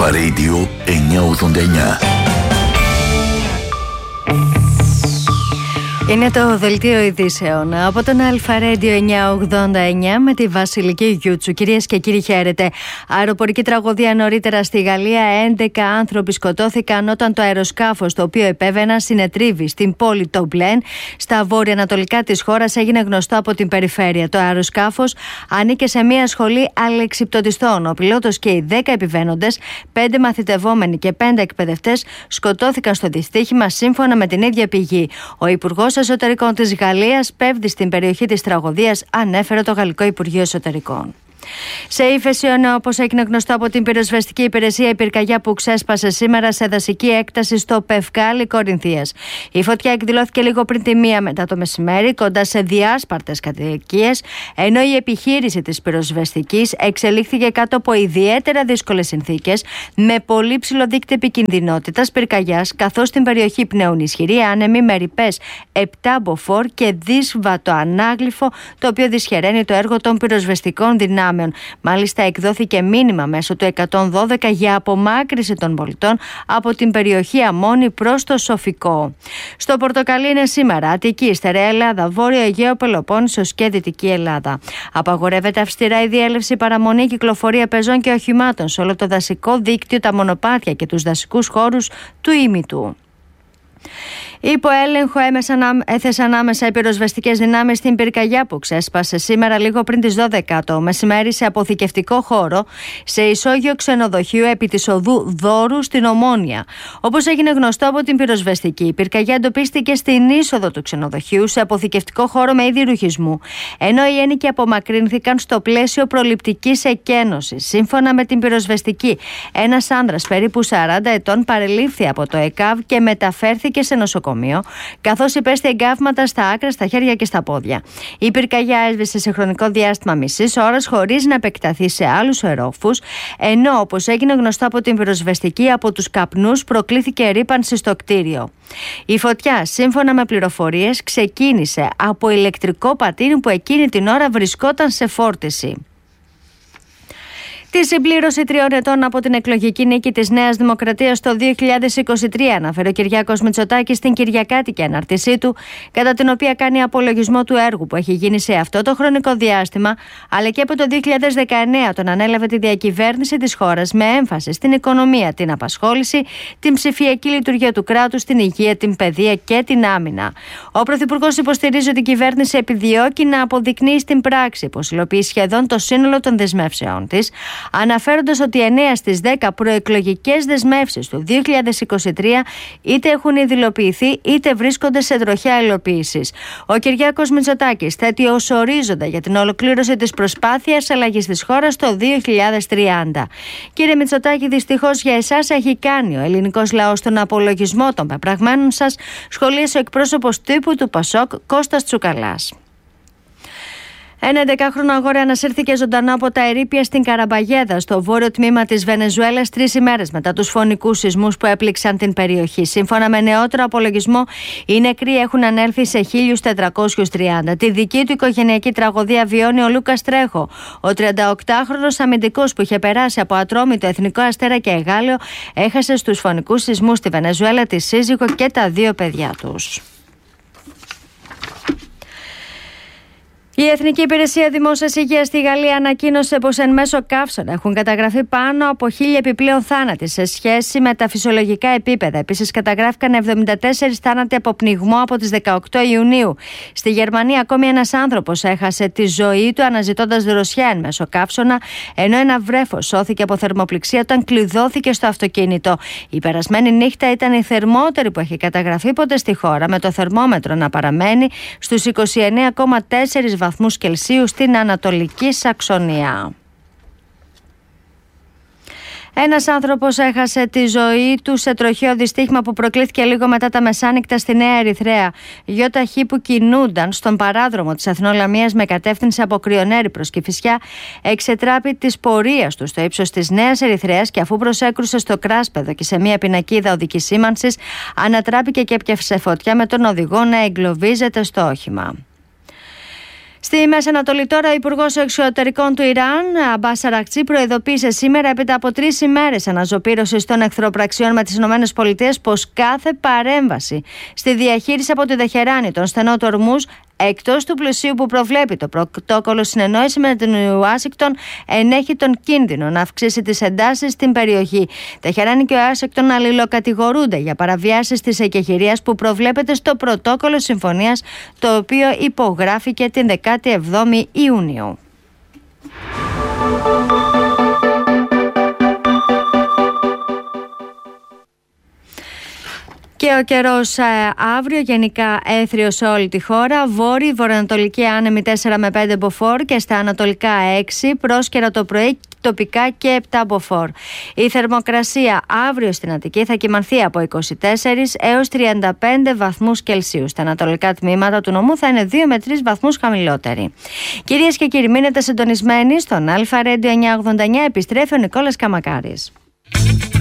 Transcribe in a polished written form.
Αλφα Radio 989. Είναι το δελτίο ειδήσεων από τον Αλφα Radio 989 με τη Βασιλική Γιούτσου. Κυρίες και κύριοι, χαίρετε. Αεροπορική τραγωδία νωρίτερα στη Γαλλία. 11 άνθρωποι σκοτώθηκαν όταν το αεροσκάφος το οποίο επέβαιναν συνετρίβει στην πόλη Τομπλέν, στα βόρεια-ανατολικά της χώρας, έγινε γνωστό από την περιφέρεια. Το αεροσκάφος ανήκε σε μια σχολή αλεξιπτωτιστών. Ο πιλότος και οι 10 επιβαίνοντες, 5 μαθητευόμενοι και 5 εκπαιδευτές, σκοτώθηκαν στο δυστύχημα, σύμφωνα με την ίδια πηγή. Ο Υπουργός Εσωτερικών της Γαλλίας πέφτει στην περιοχή της τραγωδίας, ανέφερε το Γαλλικό Υπουργείο Εσωτερικών. Σε ύφεση, όπως έγινε γνωστό από την πυροσβεστική υπηρεσία, η πυρκαγιά που ξέσπασε σήμερα σε δασική έκταση στο Πευκάλη Κορινθίας. Η φωτιά εκδηλώθηκε λίγο πριν τη 1 μετά το μεσημέρι, κοντά σε διάσπαρτες κατοικίες, ενώ η επιχείρηση της πυροσβεστικής εξελίχθηκε κάτω από ιδιαίτερα δύσκολες συνθήκες, με πολύ ψηλό δείκτη επικινδυνότητας πυρκαγιάς, καθώς στην περιοχή πνέουν ισχυροί άνεμοι με ρηπές 7 μποφόρ και δύσβατο ανάγλυφο, το οποίο δυσχεραίνει το έργο των πυροσβεστικών δυνάμεων. Μάλιστα, εκδόθηκε μήνυμα μέσω του 112 για απομάκρυση των πολιτών από την περιοχή Αμμόνη προς το Σοφικό. Στο Πορτοκαλί είναι σήμερα Αττική, Στερεά Ελλάδα, Βόρειο Αιγαίο, Πελοπόννησος και Δυτική Ελλάδα. Απαγορεύεται αυστηρά η διέλευση, παραμονή, κυκλοφορία πεζών και οχημάτων σε όλο το δασικό δίκτυο, τα μονοπάτια και τους δασικούς χώρους του ήμιτου. Υπό έλεγχο έθεσαν άμεσα οι πυροσβεστικές δυνάμεις στην πυρκαγιά που ξέσπασε σήμερα λίγο πριν τις 12 το μεσημέρι σε αποθηκευτικό χώρο σε ισόγειο ξενοδοχείου επί της οδού Δόρου στην Ομόνια. Όπως έγινε γνωστό από την πυροσβεστική, η πυρκαγιά εντοπίστηκε στην είσοδο του ξενοδοχείου σε αποθηκευτικό χώρο με είδη ρουχισμού, ενώ οι ένοικοι απομακρύνθηκαν στο πλαίσιο προληπτικής εκένωσης. Σύμφωνα με την πυροσβεστική, ένας άνδρας περίπου 40 ετών παρελήφθη από το ΕΚΑΒ και μεταφέρθηκε σε νοσοκομείο, καθώς υπέστη εγκάβματα στα άκρα, στα χέρια και στα πόδια. Η πυρκαγιά έσβησε σε χρονικό διάστημα μισής ώρας χωρίς να επεκταθεί σε άλλους ορόφους, ενώ, όπως έγινε γνωστό από την πυροσβεστική, από τους καπνούς προκλήθηκε ρύπανση στο κτίριο. Η φωτιά, σύμφωνα με πληροφορίες, ξεκίνησε από ηλεκτρικό πατίνι που εκείνη την ώρα βρισκόταν σε φόρτιση. Τη συμπλήρωση 3 ετών από την εκλογική νίκη της Νέας Δημοκρατίας το 2023, αναφέρει ο Κυριάκος Μητσοτάκης στην κυριακάτικη ανάρτησή του, κατά την οποία κάνει απολογισμό του έργου που έχει γίνει σε αυτό το χρονικό διάστημα, αλλά και από το 2019, όταν ανέλαβε τη διακυβέρνηση της χώρας με έμφαση στην οικονομία, την απασχόληση, την ψηφιακή λειτουργία του κράτους, την υγεία, την παιδεία και την άμυνα. Ο Πρωθυπουργός υποστηρίζει ότι η κυβέρνηση επιδιώκει να αποδεικνύει στην πράξη πως υλοποιεί σχεδόν το σύνολο των δεσμεύσεών της, αναφέροντας ότι 9 στις 10 προεκλογικές δεσμεύσεις του 2023 είτε έχουν υλοποιηθεί είτε βρίσκονται σε τροχιά υλοποίησης. Ο Κυριάκος Μητσοτάκης θέτει ως ορίζοντα για την ολοκλήρωση της προσπάθειας αλλαγής της χώρας το 2030. Κύριε Μητσοτάκη, δυστυχώς για εσάς έχει κάνει ο ελληνικός λαός τον απολογισμό των πεπραγμένων σας, σχολίασε ο εκπρόσωπος τύπου του Πασόκ, Κώστας Τσουκαλάς. Ένα 11χρονο αγόρι ανασύρθηκε ζωντανό από τα ερείπια στην Καραμπαγέδα, στο βόρειο τμήμα της Βενεζουέλας, 3 ημέρες μετά τους φωνικούς σεισμούς που έπληξαν την περιοχή. Σύμφωνα με νεότερο απολογισμό, οι νεκροί έχουν ανέλθει σε 1.430. Τη δική του οικογενειακή τραγωδία βιώνει ο Λούκας Τρέχο, ο 38χρονος αμυντικός που είχε περάσει από Ατρόμητο, Εθνικό Αστέρα και Εγάλεο, έχασε στους φωνικούς σεισμούς στη Βενεζουέλα τη σύζυγο και τα 2 παιδιά τους. Η Εθνική Υπηρεσία Δημόσιας Υγείας στη Γαλλία ανακοίνωσε πως εν μέσω καύσωνα έχουν καταγραφεί πάνω από 1.000 επιπλέον θάνατοι σε σχέση με τα φυσιολογικά επίπεδα. Επίσης, καταγράφηκαν 74 θάνατοι από πνιγμό από τις 18 Ιουνίου. Στη Γερμανία, ακόμη ένας άνθρωπος έχασε τη ζωή του αναζητώντας δροσιά εν μέσω καύσωνα, ενώ ένα βρέφος σώθηκε από θερμοπληξία όταν κλειδώθηκε στο αυτοκίνητο. Η περασμένη νύχτα ήταν η θερμότερη που έχει καταγραφεί ποτέ στη χώρα, με το θερμόμετρο να παραμένει στους 29,4 βαθμούς Κελσίου στην Ανατολική Σαξονία. Ένας άνθρωπος έχασε τη ζωή του σε τροχαίο δυστύχημα που προκλήθηκε λίγο μετά τα μεσάνυχτα στη Νέα Ερυθρέα. Γιοταχή που κινούνταν στον παράδρομο της Αθηνολαμίας με κατεύθυνση από Κριονέρη προς Κηφισιά εξετράπη της πορείας του στο ύψος της Νέας Ερυθρέας και αφού προσέκρουσε στο κράσπεδο και σε μια πινακίδα οδικής σήμανσης, ανατράπηκε και έπιασε φωτιά με τον οδηγό να εγκλωβίζεται στο όχημα. Στη Μέση Ανατολή τώρα, ο Υπουργός Εξωτερικών του Ιράν, Αμπάς Αρακτσί, προειδοποίησε σήμερα, έπειτα από 3 ημέρες αναζωπήρωσης των εχθροπραξιών με τις ΗΠΑ, πως κάθε παρέμβαση στη διαχείριση από τη Τεχεράνη των στενών του Ορμούζ, εκτός του πλαισίου που προβλέπει το πρωτόκολλο συνεννόηση με την Ουάσιγκτον, ενέχει τον κίνδυνο να αυξήσει τις εντάσεις στην περιοχή. Τεχεράνη και Ουάσιγκτον αλληλοκατηγορούνται για παραβιάσεις της εκεχηρίας που προβλέπεται στο πρωτόκολλο συμφωνίας, το οποίο υπογράφηκε την 17η Ιουνίου. Και ο καιρός αύριο γενικά έθριος σε όλη τη χώρα. Βόρειοι, βορειοανατολική άνεμη 4 με 5 μποφόρ και στα ανατολικά 6, πρόσκαιρα το πρωί, τοπικά και 7 μποφόρ. Η θερμοκρασία αύριο στην Αττική θα κυμανθεί από 24 έως 35 βαθμούς Κελσίου. Στα ανατολικά τμήματα του νομού θα είναι 2 με 3 βαθμούς χαμηλότερη. Κυρίες και κύριοι, μείνετε συντονισμένοι στον Αλφα Radio 989. Επιστρέφει ο Νικόλας Καμακάρης.